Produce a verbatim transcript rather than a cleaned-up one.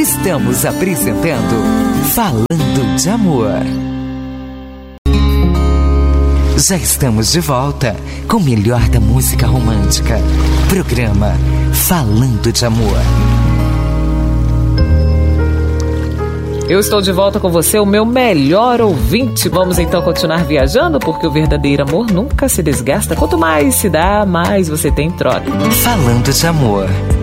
Estamos apresentando Falando de Amor. Já estamos de volta com o melhor da música romântica. Programa Falando de Amor. Eu estou de volta com você, o meu melhor ouvinte. Vamos então continuar viajando, porque o verdadeiro amor nunca se desgasta. Quanto mais se dá, mais você tem em troca. Falando de Amor.